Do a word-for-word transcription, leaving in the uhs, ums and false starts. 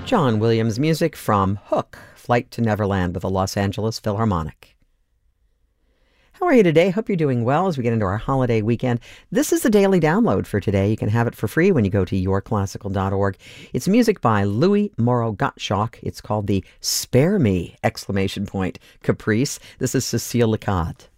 John Williams music from Hook, Flight to Neverland with the Los Angeles Philharmonic. How are you today? Hope you're doing well as we get into our holiday weekend. This is the daily download for today. You can have it for free when you go to your classical dot org. It's music by Louis Moreau Gottschalk. It's called the Spare Me! Exclamation point Caprice. This is Cécile Lecade.